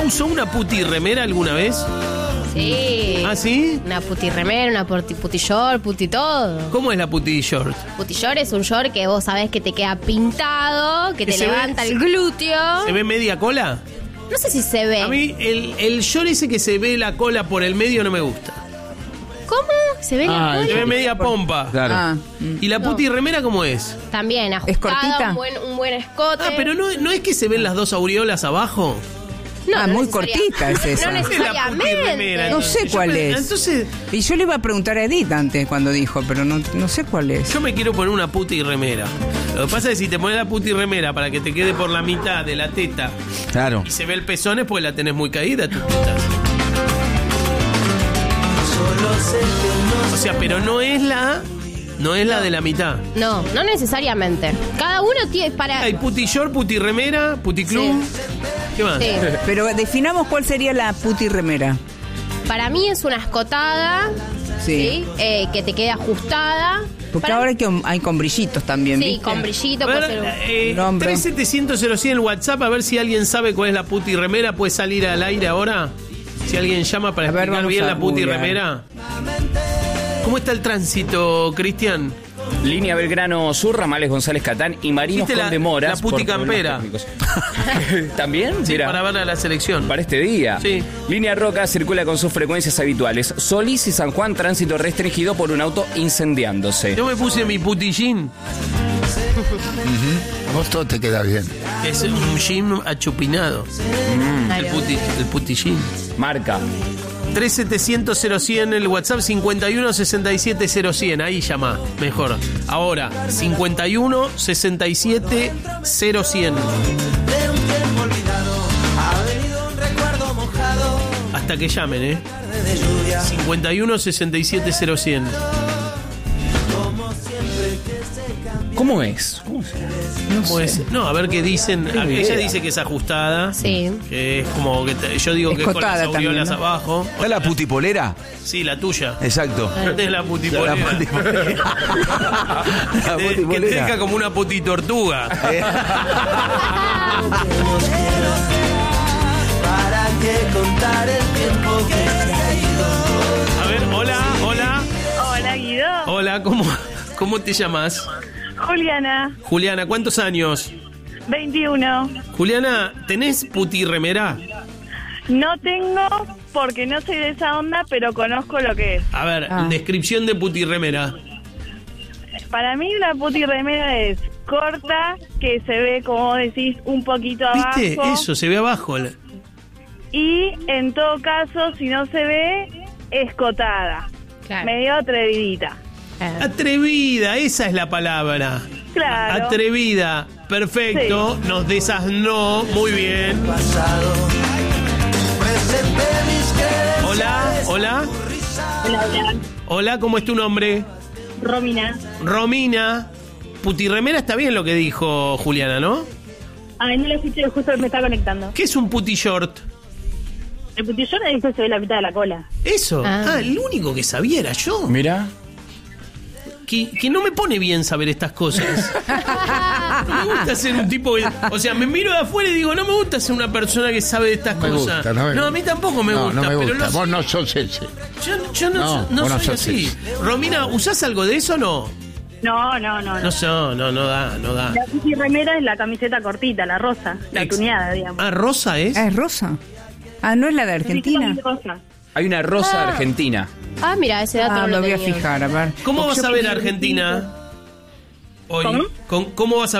usó una puti remera alguna vez? Sí. ¿Ah, sí? Una puti remera, una puti short, puti todo. ¿Cómo es la puti short? Puti short es un short que vos sabés que te queda pintado, que te levanta el glúteo. ¿Se ve media cola? No sé si se ve. A mí el short ese que se ve la cola por el medio no me gusta. ¿Cómo? ¿Se ve la cola? Se ve media pompa. Claro. ¿Y la puti remera cómo es? También, ajustada, ¿Es cortita? un buen escote. Pero no es que se ven las dos aureolas abajo. No, muy necesariamente. cortita es esa. No Es la puti remera, necesariamente. No sé cuál es. Entonces, Y yo le iba a preguntar a Edith antes cuando dijo, pero no sé cuál es. yo me quiero poner una puti remera. Lo que pasa es que si te pones la puti remera para que te quede por la mitad de la teta Claro. y se ve el pezón es porque la tenés muy caída, tus tetas. O sea, pero no es la de la mitad. No necesariamente. Cada uno tiene para... Hay puti short, puti remera, puti club. Sí. ¿Qué más? Sí. Pero definamos cuál sería la puti remera. Para mí es una escotada, Sí. ¿sí? Que te quede ajustada. Porque ahora hay con brillitos también, Sí, ¿viste? con brillito. A puede ver, ser un- Un hombro. 3-700-0-100 el WhatsApp, a ver si alguien sabe cuál es la puti remera. ¿Puede salir al aire ahora? Si alguien llama para A ver, explicar vamos bien a la puti googlear. remera. ¿Cómo está el tránsito, Cristian? Línea Belgrano Sur, Ramales González Catán y Marinos ¿Viste Conde Moras. la puti por problemas campera? técnicos. ¿También? Sí, Mira, para ver a la selección. para este día. Sí. Línea Roca circula con sus frecuencias habituales. Solís y San Juan, tránsito restringido por un auto incendiándose. Yo me puse mi puti jean. A vos todo te queda bien. Es un jean achupinado. Ahí va. El puti jean. Marca. 3-700-0-100 el WhatsApp 51-67-0-100. Ahí llama, mejor. Ahora, 51-67-0-100. Hasta que llamen, 51-67-0-100. ¿Cómo es? ¿Cómo es? Pues, no, a ver qué dicen. Ni Ella idea. dice que es ajustada. Sí. Que es como que yo digo que es con las Escotada también, aureolas ¿no? abajo. ¿Está la putipolera? Sí, la tuya. Exacto. Esta es la putipolera. La putipolera. La Que te putipolera. deja como una putitortuga. Para que contar el tiempo que se ha ido. A ver, hola. Hola, Guido. Hola, ¿cómo te llamas? Juliana, Juliana, ¿cuántos años? 21. Juliana, ¿tenés puti remera? No tengo porque no soy de esa onda, pero conozco lo que es. A ver, descripción de puti remera. Para mí la puti remera es corta, que se ve, como vos decís, un poquito ¿Viste? abajo. Eso, se ve abajo. Y en todo caso, si no se ve, escotada. Claro. Medio atrevidita. Atrevida, esa es la palabra. Claro. Atrevida, perfecto. Sí. Nos desasnó, muy bien. Hola. Hola, ¿cómo es tu nombre? Romina. Romina. Puti remera está bien lo que dijo Juliana, ¿no? Ay, no lo escuché, justo me está conectando. ¿Qué es un puti short? El putillón es que se ve la mitad de la cola. Eso. Ah. El único que sabía era yo. Mira. Que no me pone bien saber estas cosas. No me gusta ser un tipo que... O sea, me miro de afuera y digo, no me gusta ser una persona que sabe de estas Me cosas. gusta, no me a mí tampoco me gusta. No me pero gusta. Vos no sos ese. yo no vos no soy sos así. ese. Romina, ¿usás algo de eso o no? No. No da. La puti remera es la camiseta cortita, la rosa, la Ex- tuneada, digamos. Ah, ¿rosa es? Ah, es rosa. Ah, ¿no es la de Argentina? Rosa. Hay una rosa argentina. Ah, mira, ese dato no Lo voy a tenía. fijar, a ver. ¿Cómo Porque vas yo a ver pensé- Argentina? Hoy. ¿Cómo? ¿Cómo vas a